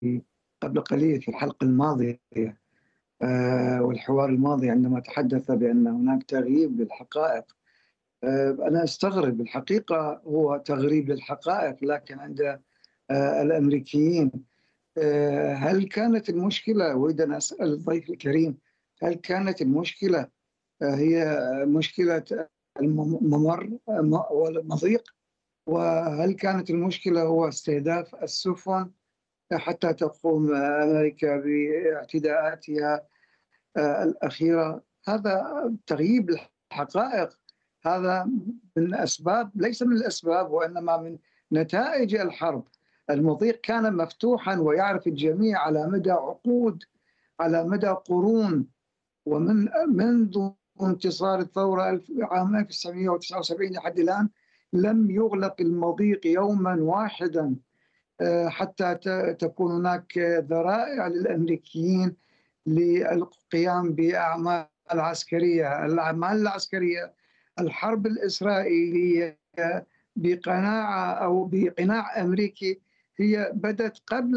قبل قليل في الحلقة الماضية والحوار الماضي عندما تحدث بأن هناك تغييب للحقائق. أنا أستغرب، الحقيقة هو تغريب للحقائق، لكن عند الأمريكيين هل كانت المشكلة، وإذا أنا أسأل الضيف الكريم، هل كانت المشكلة هي مشكلة الممر والمضيق، وهل كانت المشكلة هو استهداف السفن حتى تقوم أمريكا باعتداءاتها الأخيرة؟ هذا تغييب الحقائق، هذا من أسباب، ليس من الأسباب وإنما من نتائج الحرب. المضيق كان مفتوحا ويعرف الجميع على مدى عقود، على مدى قرون، منذ انتصار الثورة عام 1979 لحد الآن لم يغلق المضيق يوما واحدا حتى تكون هناك ذرائع للأمريكيين للقيام بأعمال عسكرية. الأعمال العسكرية، الحرب الإسرائيلية بقناعة أو بقناع أمريكي هي بدت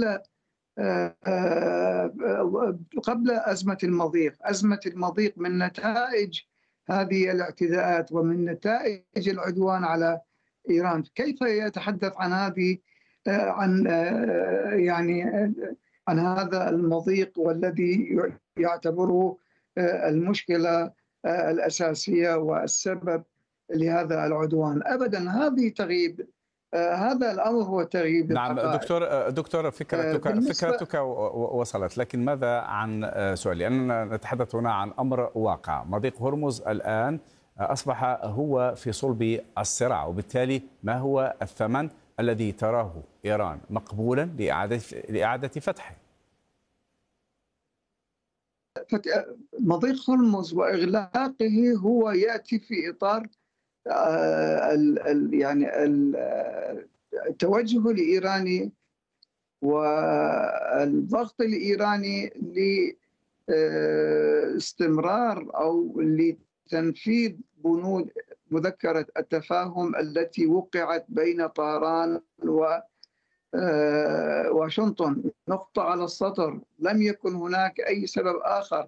قبل أزمة المضيق. أزمة المضيق من نتائج هذه الاعتداءات ومن نتائج العدوان على إيران. كيف يتحدث عن هذه عن يعني عن هذا المضيق والذي يعتبره المشكلة الأساسية والسبب لهذا العدوان؟ أبدا، هذه تغييب، هذا الأمر هو تغييب نعم الحقائق. دكتور، فكرتك وصلت، لكن ماذا عن سؤالي؟ أننا نتحدث هنا عن أمر واقع. مضيق هرمز الآن أصبح هو في صلب الصراع، وبالتالي ما هو الثمن الذي تراه إيران مقبولا لإعادة فتحه؟ مضيق هرمز وإغلاقه هو يأتي في إطار يعني التوجه الإيراني والضغط الإيراني لاستمرار أو لتنفيذ بنود مذكرة التفاهم التي وقعت بين طهران وواشنطن. نقطة على السطر، لم يكن هناك أي سبب آخر.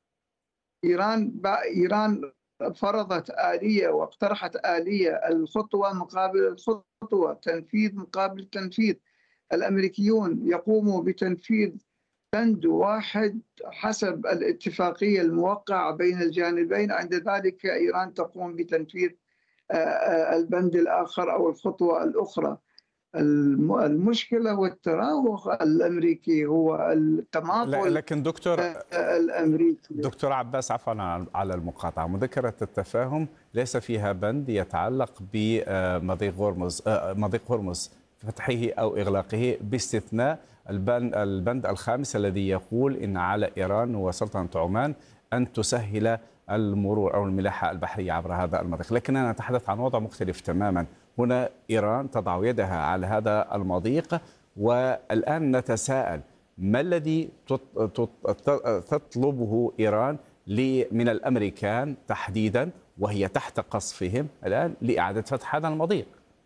إيران فرضت آلية واقترحت آلية، الخطوة مقابل الخطوة، تنفيذ مقابل تنفيذ. الأمريكيون يقوموا بتنفيذ بند واحد حسب الاتفاقية الموقعة بين الجانبين، عند ذلك إيران تقوم بتنفيذ البند الآخر أو الخطوة الأخرى. المشكلة والتراوغ الأمريكي هو التماطل. لكن دكتور عباس، عفوا على المقاطعة، مذكرة التفاهم ليس فيها بند يتعلق بمضيق هرمز فتحه أو إغلاقه، باستثناء البند الخامس الذي يقول إن على إيران وسلطنة عمان أن تسهل المرور أو الملاحة البحرية عبر هذا المضيق. لكننا نتحدث عن وضع مختلف تماما. هنا إيران تضع يدها على هذا المضيق، والآن نتساءل ما الذي تطلبه إيران من الأمريكان تحديدا، وهي تحت قصفهم الآن، لإعادة فتح هذا المضيق؟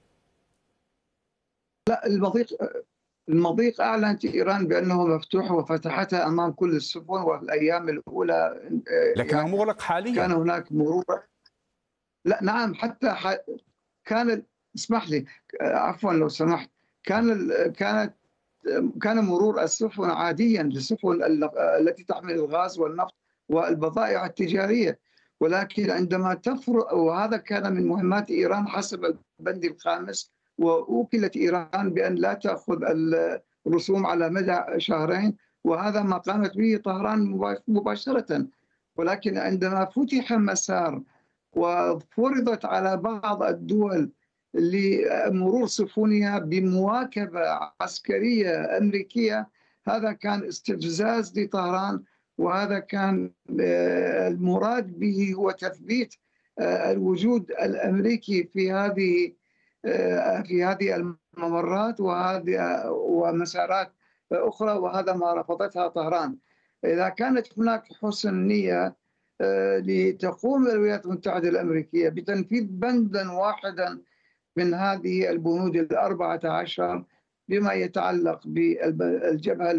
لا، المضيق أعلنت إيران بأنه مفتوح وفتحتها أمام كل السفن، والأيام الأولى لكنه يعني مغلق حاليا. كان هناك مرور. لا نعم، حتى كان، اسمح لي، عفوا لو سمحت، كان مرور السفن عاديا للسفن التي تحمل الغاز والنفط والبضائع التجارية، ولكن عندما وهذا كان من مهمات إيران حسب البند الخامس، وأوكلت إيران بأن لا تأخذ الرسوم على مدى شهرين، وهذا ما قامت به طهران مباشرة. ولكن عندما فتح مسار وفرضت على بعض الدول لمرور سفنها بمواكبة عسكرية أمريكية، هذا كان استفزاز لطهران، وهذا كان المراد به هو تثبيت الوجود الأمريكي في هذه الممرات ومسارات أخرى، وهذا ما رفضتها طهران. إذا كانت هناك حسن نية لتقوم الولايات المتحدة الأمريكية بتنفيذ بندا واحدا من هذه البنود 14 بما يتعلق بالجبهة